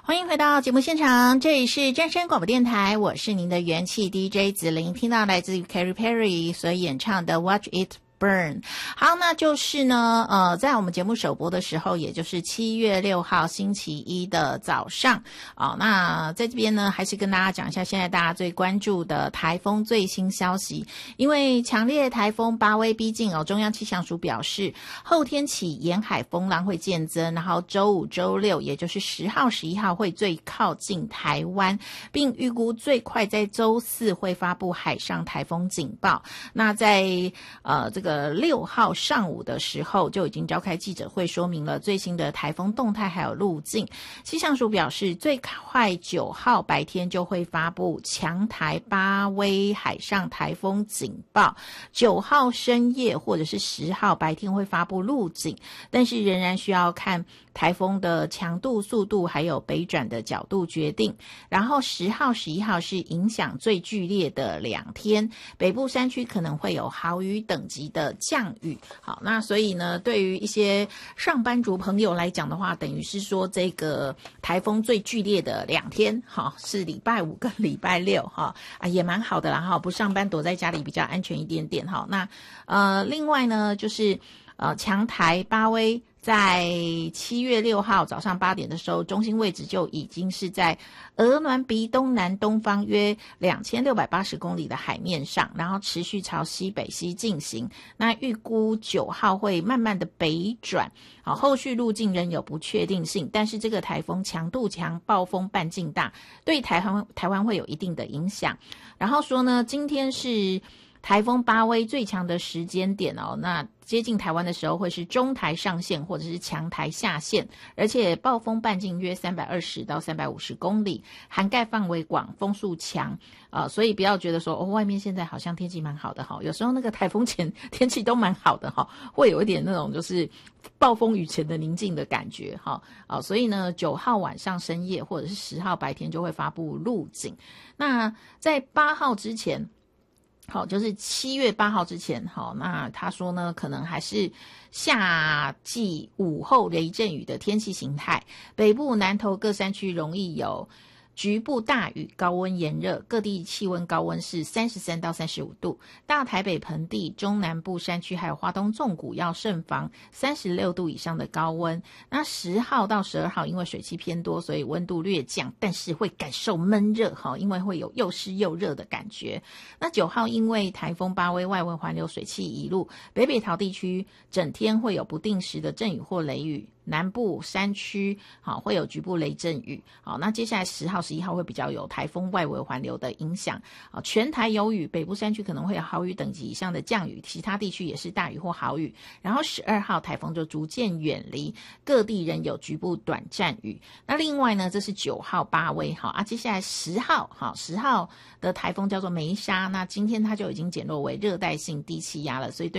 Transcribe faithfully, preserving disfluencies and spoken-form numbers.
欢迎回到节目现场，这里是正声广播电台，我是您的元气 D J 子琳，听到来自于 Katy Perry 所演唱的 Watch It Burn。 好，那就是呢呃，在我们节目首播的时候，也就是七月六号星期一的早上哦，那在这边呢还是跟大家讲一下现在大家最关注的台风最新消息。因为强烈台风巴威逼近哦，中央气象署表示后天起沿海风浪会渐增，然后周五周六也就是十号十一号会最靠近台湾，并预估最快在周四会发布海上台风警报。那在呃这个六号上午的时候就已经召开记者会，说明了最新的台风动态还有路径。气象署表示最快九号白天就会发布强台巴威海上台风警报，九号深夜或者是十号白天会发布路径，但是仍然需要看台风的强度、速度还有北转的角度决定。然后十号十一号是影响最剧烈的两天，北部山区可能会有豪雨等级的降雨。好，那所以呢对于一些上班族朋友来讲的话，等于是说这个台风最剧烈的两天好是礼拜五跟礼拜六哈啊，也蛮好的啦哈，不上班躲在家里比较安全一点点哈。那呃另外呢就是呃强台巴威在七月六号早上八点的时候，中心位置就已经是在鹅銮鼻东南东方约两千六百八十公里的海面上，然后持续朝西北西进行。那预估九号会慢慢的北转，好，后续路径仍有不确定性，但是这个台风强度强，暴风半径大，对台湾台湾会有一定的影响。然后说呢，今天是台风巴威最强的时间点哦，那接近台湾的时候会是中台上线或者是强台下线，而且暴风半径约三百二十到三百五十公里，涵盖范围广，风速强呃，所以不要觉得说哦，外面现在好像天气蛮好的哈，有时候那个台风前天气都蛮好的哈，会有一点那种就是暴风雨前的宁静的感觉哈啊，所以呢九号晚上深夜或者是十号白天就会发布路径。那在八号之前，好，就是七月八号之前，好，那他说呢，可能还是夏季午后雷阵雨的天气形态，北部南投各山区容易有局部大雨，高温炎热，各地气温高温是三十三到三十五度。大台北盆地、中南部山区还有花东纵谷要慎防三十六度以上的高温。那十号到十二号因为水汽偏多，所以温度略降，但是会感受闷热，因为会有又湿又热的感觉。那九号因为台风巴威外围环流水汽移入，北北桃地区整天会有不定时的阵雨或雷雨，南部山区好会有局部雷阵雨。好，那接下来十号十一号会比较有台风外围环流的影响，全台有雨，北部山区可能会有豪雨等级以上的降雨，其他地区也是大雨或豪雨。然后十二号台风就逐渐远离，各地仍有局部短暂雨。那另外呢，这是九号巴威好啊，接下来十号好十号的台风叫做梅沙，那今天它就已经减弱为热带性低气压了，所以对